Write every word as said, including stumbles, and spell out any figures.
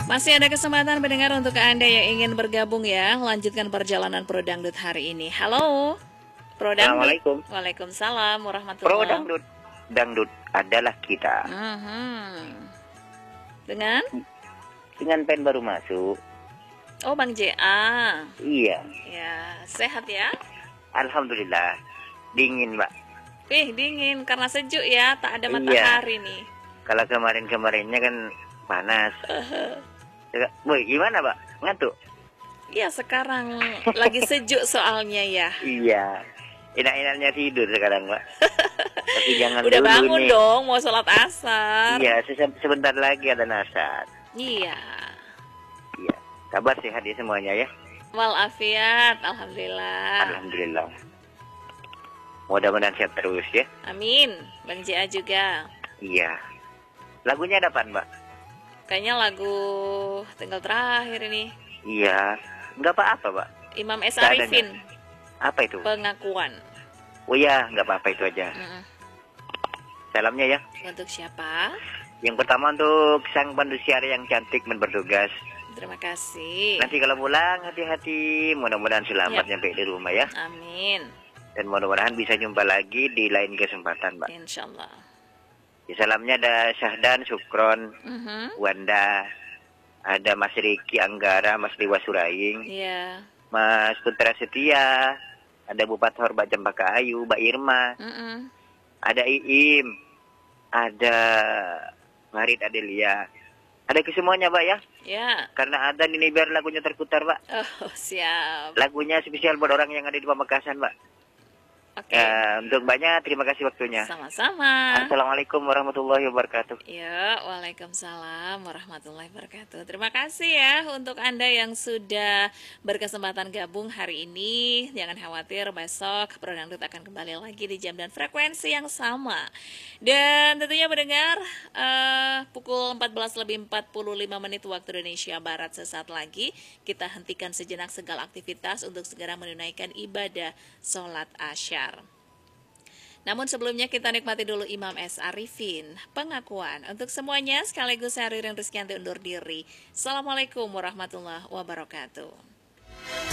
Masih ada kesempatan mendengar untuk Anda yang ingin bergabung ya. Lanjutkan perjalanan Pro Dangdut hari ini. Halo, Pro Dangdut. Assalamualaikum. Waalaikumsalam warahmatullahi Pro wabarakatuh. Dangdut, Dangdut adalah kita. Mhm. Dengan? Dengan pen baru masuk. Oh, Bang J A. Iya. Ya, sehat ya? Alhamdulillah. Dingin, Mbak. Ih, dingin karena sejuk ya, tak ada Iya. matahari nih. Kalau kemarin-kemarinnya kan panas. Boy, gimana, Mbak? Ngantuk? Iya, sekarang lagi sejuk soalnya ya. Iya. Enak-enaknya tidur sekarang, Mbak. Tapi jangan Udah dulu bangun nih. dong, mau sholat asar. Iya, se- sebentar lagi ada nasar. Iya. Iya. Kabar sehat ya semuanya ya. Walafiat, alhamdulillah. Alhamdulillah. Mudah-mudahan sehat terus ya. Amin. Bang J A juga. Iya. Lagunya ada apa, Mbak? Kayaknya lagu tinggal terakhir ini. Iya. Nggak apa-apa, Mbak. Imam S. Nggak ada, Arifin, Apa itu? pengakuan. Oh iya, nggak apa-apa itu aja. Mm-mm. Salamnya ya. Untuk siapa? Yang pertama untuk sang manusia yang cantik men bertugas. Terima kasih. Nanti kalau pulang hati-hati, mudah-mudahan selamat Yap. nyampe di rumah ya. Amin. Dan mudah-mudahan bisa jumpa lagi di lain kesempatan, Mbak. Insya Allah. Di salamnya ada Syahdan, Sukron, Mhm. Wanda, ada Mas Riki Anggara, Mas Dewa Suraing, Iya. Mas Putra Setia, ada Bupati Horbat Cempaka Ayu, Mbak Irma, Mm-mm. ada Iim, ada Farid Adelia. Ada kesemuanya, Mbak ya. Ya. Karena ada ini biar lagunya terputar, Mbak. Oh, siap. Lagunya spesial buat orang yang ada di Pamekasan, Mbak. Oke. Ya, untuk Mbaknya terima kasih waktunya. Sama-sama. Assalamualaikum warahmatullahi wabarakatuh. Ya, waalaikumsalam warahmatullahi wabarakatuh. Terima kasih ya untuk Anda yang sudah berkesempatan gabung hari ini. Jangan khawatir, besok Pro Dangdut akan kembali lagi di jam dan frekuensi yang sama. Dan tentunya mendengar eh, pukul empat belas lebih empat puluh lima menit waktu Indonesia Barat sesaat lagi. Kita hentikan sejenak segala aktivitas untuk segera menunaikan ibadah sholat asyar. Namun sebelumnya kita nikmati dulu Imam S. Arifin, pengakuan. Untuk semuanya sekaligus saya Ririn Rizkyanti undur diri. Assalamualaikum warahmatullahi wabarakatuh.